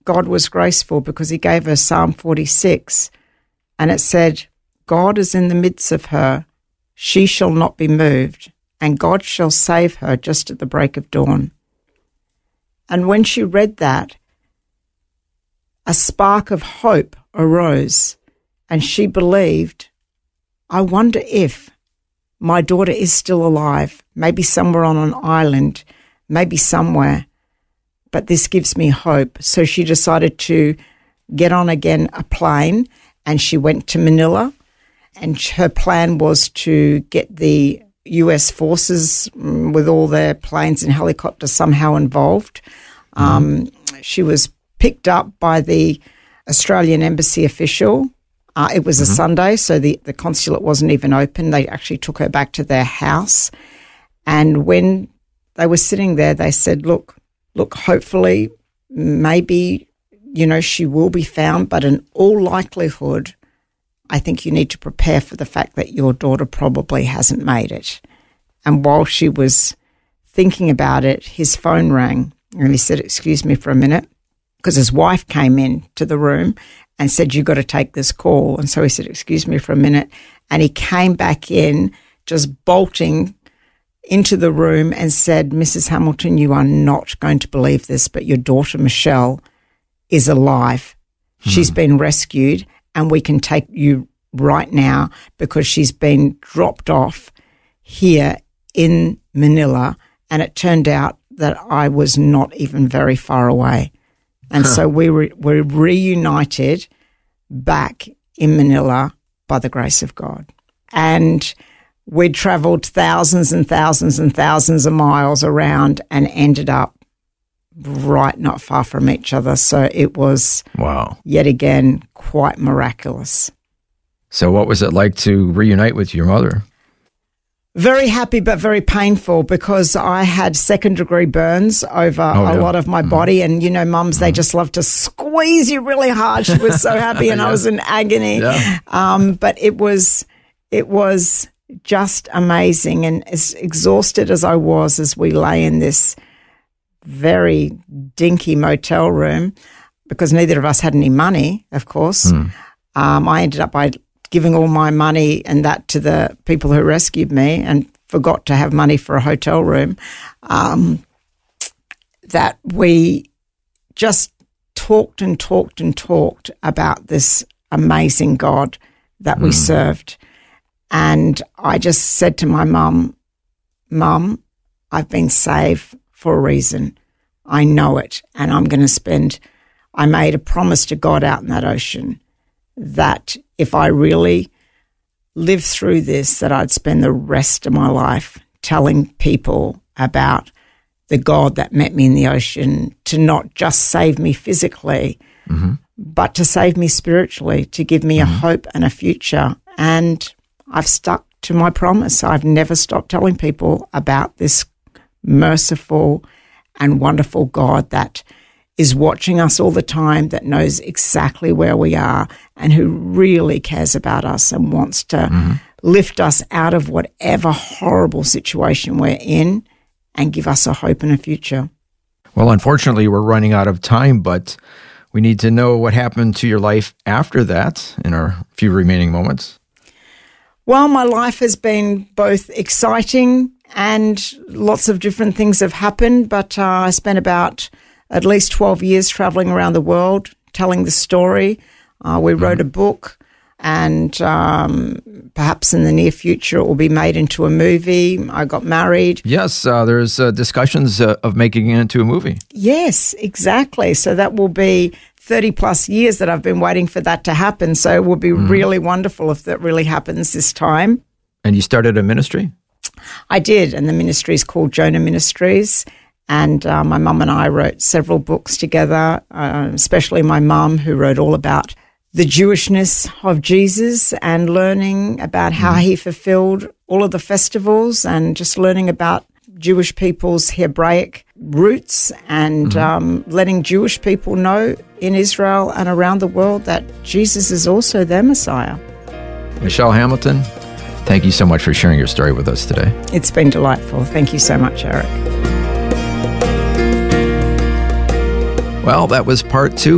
God was graceful because he gave her Psalm 46, and it said, God is in the midst of her. She shall not be moved, and God shall save her just at the break of dawn. And when she read that, a spark of hope arose, and she believed, I wonder if my daughter is still alive, maybe somewhere on an island, maybe somewhere, but this gives me hope. So she decided to get on again a plane, and she went to Manila, and her plan was to get the US forces with all their planes and helicopters somehow involved. She was picked up by the Australian embassy official. It was a Sunday, so the consulate wasn't even open. They actually took her back to their house. And when they were sitting there, they said, look, hopefully, maybe, she will be found, but in all likelihood, I think you need to prepare for the fact that your daughter probably hasn't made it. And while she was thinking about it, his phone rang, and he said, excuse me for a minute, because his wife came in to the room and said, you got to take this call. And so he said, excuse me for a minute. And he came back in, just bolting into the room and said, Mrs. Hamilton, you are not going to believe this, but your daughter, Michelle, is alive. She's been rescued, and we can take you right now because she's been dropped off here in Manila. And it turned out that I was not even very far away. And so we were reunited back in Manila by the grace of God. And we traveled thousands and thousands and thousands of miles around and ended up right not far from each other. So it was, yet again, quite miraculous. So what was it like to reunite with your mother? Very happy, but very painful because I had second-degree burns over a lot of my body. And, mums, they just love to squeeze you really hard. She was so happy and I was in agony. Yeah. But it was just amazing. And as exhausted as I was as we lay in this very dinky motel room, because neither of us had any money, of course, I ended up by giving all my money and that to the people who rescued me and forgot to have money for a hotel room, that we just talked and talked and talked about this amazing God that we served. And I just said to my Mum, I've been saved for a reason. I know it. And I made a promise to God out in that ocean that if I really live through this, that I'd spend the rest of my life telling people about the God that met me in the ocean, to not just save me physically, but to save me spiritually, to give me a hope and a future. And I've stuck to my promise. I've never stopped telling people about this merciful and wonderful God that is watching us all the time, that knows exactly where we are and who really cares about us and wants to lift us out of whatever horrible situation we're in and give us a hope and a future. Well, unfortunately, we're running out of time, but we need to know what happened to your life after that in our few remaining moments. Well, my life has been both exciting and lots of different things have happened, but I spent about at least 12 years traveling around the world, telling the story. We wrote a book, and perhaps in the near future it will be made into a movie. I got married. Yes, there's discussions of making it into a movie. Yes, exactly. So that will be 30 plus years that I've been waiting for that to happen. So it will be really wonderful if that really happens this time. And you started a ministry? I did, and the ministry is called Jonah Ministries. And my mum and I wrote several books together, especially my mum, who wrote all about the Jewishness of Jesus and learning about how he fulfilled all of the festivals and just learning about Jewish people's Hebraic roots and letting Jewish people know in Israel and around the world that Jesus is also their Messiah. Michelle Hamilton, thank you so much for sharing your story with us today. It's been delightful. Thank you so much, Eric. Well, that was part 2